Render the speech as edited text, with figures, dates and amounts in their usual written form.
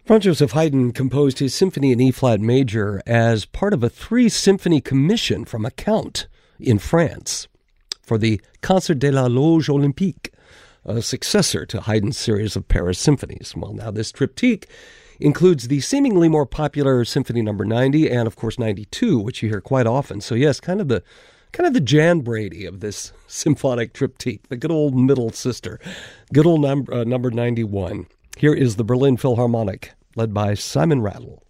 Franz Joseph Haydn composed his symphony in E-flat major as part of a 3-symphony commission from a count in France for the Concert de la Loge Olympique, a successor to Haydn's series of Paris symphonies. Well, now this triptyque includes the seemingly more popular Symphony No. 90 and, of course, 92, which you hear quite often. So, yes, kind of the Jan Brady of this symphonic triptyque, the good old middle sister, good old number 91. Here is the Berlin Philharmonic, led by Simon Rattle.